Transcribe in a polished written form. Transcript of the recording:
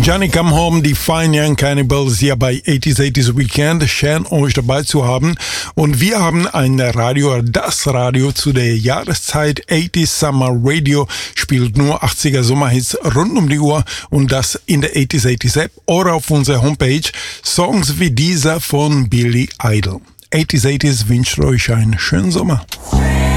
Johnny Come Home, die Fine Young Cannibals hier bei 80s Weekend. Schön, euch dabei zu haben. Und wir haben ein Radio, das Radio zu der Jahreszeit. 80s Summer Radio spielt nur 80er Sommerhits rund um die Uhr und das in der 80s App oder auf unserer Homepage. Songs wie dieser von Billy Idol. 80s wünscht euch einen schönen Sommer.